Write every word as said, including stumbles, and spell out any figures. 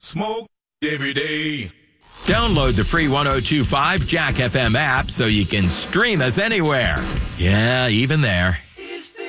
Smoke every day. Download the free one oh two point five Jack F M app so you can stream us anywhere. Yeah, even there.